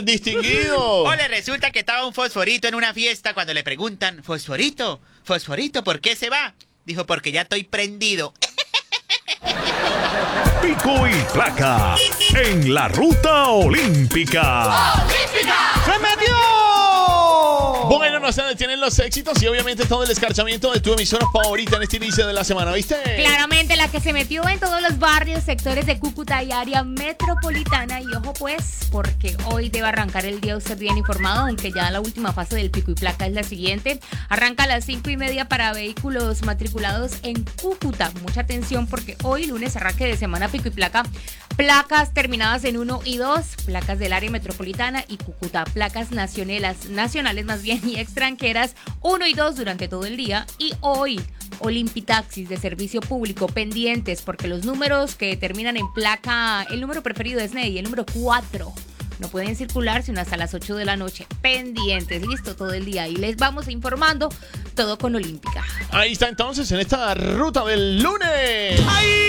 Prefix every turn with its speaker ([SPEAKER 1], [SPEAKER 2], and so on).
[SPEAKER 1] distinguido?
[SPEAKER 2] Ole, resulta que estaba un fosforito en una fiesta cuando le preguntan, ¿Fosforito? ¿Fosforito? ¿Por qué se va? Dijo, porque ya estoy prendido.
[SPEAKER 3] Pico y placa en la ruta olímpica.
[SPEAKER 1] ¡Se metió! Bueno, no se detienen los éxitos y obviamente todo el escarchamiento de tu emisora favorita en este inicio de la semana, ¿viste?
[SPEAKER 4] Claramente la que se metió en todos los barrios, sectores de Cúcuta y área metropolitana. Y ojo pues, porque hoy debe arrancar el día usted bien informado, aunque ya la última fase del pico y placa es la siguiente. Arranca a las 5:30 para vehículos matriculados en Cúcuta. Mucha atención porque hoy lunes arranque de semana pico y placa. Placas terminadas en 1 y 2, placas del área metropolitana y Cúcuta, placas nacionales más bien y extranjeras 1 y 2 durante todo el día. Y hoy Olimpitaxis de servicio público pendientes porque los números que terminan en placa, el número preferido es NEI, el número 4. No pueden circular sino hasta las 8 de la noche. Pendientes, listo, todo el día. Y les vamos informando todo con Olímpica.
[SPEAKER 1] Ahí está entonces en esta ruta del lunes. ¡Ay!